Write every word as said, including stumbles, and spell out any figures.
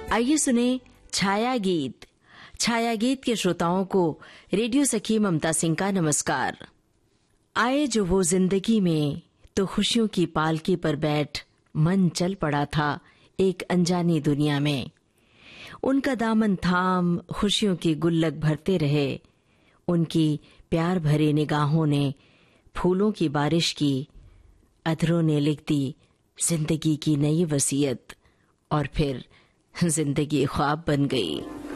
आइए सुने छाया गीत। छाया गीत के श्रोताओं को रेडियो सखी ममता सिंह का नमस्कार। आए जो वो जिंदगी में तो खुशियों की पालकी पर बैठ मन चल पड़ा था एक अनजानी दुनिया में। उनका दामन थाम खुशियों की गुल्लक भरते रहे। उनकी प्यार भरी निगाहों ने फूलों की बारिश की। अधरों ने लिख दी जिंदगी की नई वसीयत और फिर जिंदगी ख्वाब बन गई।